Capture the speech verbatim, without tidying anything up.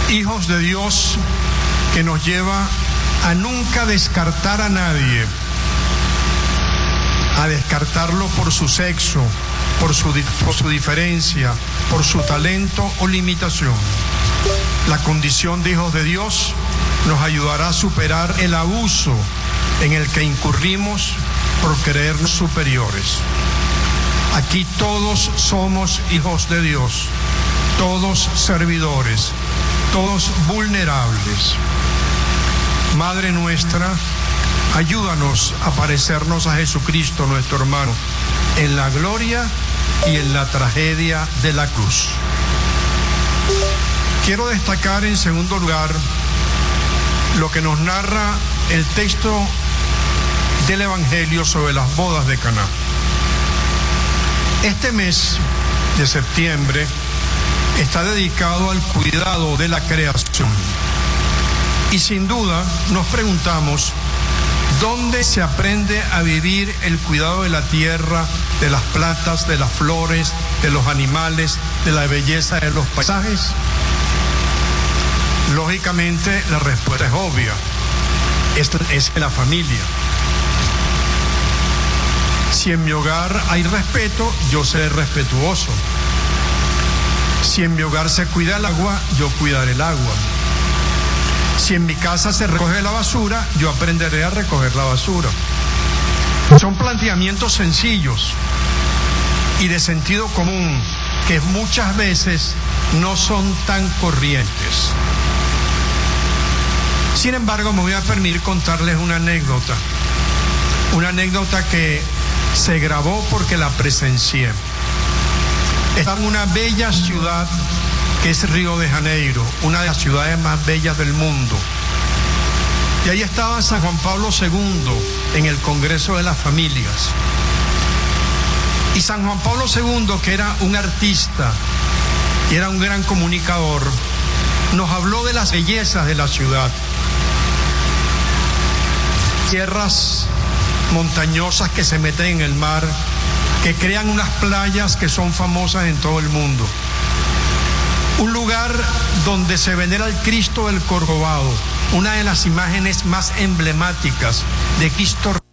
hijos de Dios que nos lleva a nunca descartar a nadie, a descartarlo por su sexo, por su, por su diferencia, por su talento o limitación. La condición de hijos de Dios nos ayudará a superar el abuso en el que incurrimos por creernos superiores. Aquí todos somos hijos de Dios, todos servidores, todos vulnerables. Madre nuestra, ayúdanos a parecernos a Jesucristo, nuestro hermano, en la gloria y en la tragedia de la cruz. Quiero destacar en segundo lugar lo que nos narra el texto del Evangelio sobre las bodas de Caná. Este mes de septiembre está dedicado al cuidado de la creación. Y sin duda nos preguntamos, ¿dónde se aprende a vivir el cuidado de la tierra, de las plantas, de las flores, de los animales, de la belleza de los paisajes? Lógicamente la respuesta es obvia, es, es en la familia. Si en mi hogar hay respeto, yo seré respetuoso. Si en mi hogar se cuida el agua, yo cuidaré el agua. Si en mi casa se recoge la basura, yo aprenderé a recoger la basura. Son planteamientos sencillos y de sentido común que muchas veces no son tan corrientes. Sin embargo, me voy a permitir contarles una anécdota. Una anécdota que se grabó porque la presencié. Está en una bella ciudad que es Río de Janeiro, una de las ciudades más bellas del mundo. Y ahí estaba San Juan Pablo segundo en el Congreso de las Familias. Y San Juan Pablo segundo, que era un artista y era un gran comunicador, nos habló de las bellezas de la ciudad. Tierras montañosas que se meten en el mar, que crean unas playas que son famosas en todo el mundo. Un lugar donde se venera el Cristo del Corcovado, una de las imágenes más emblemáticas de Cristo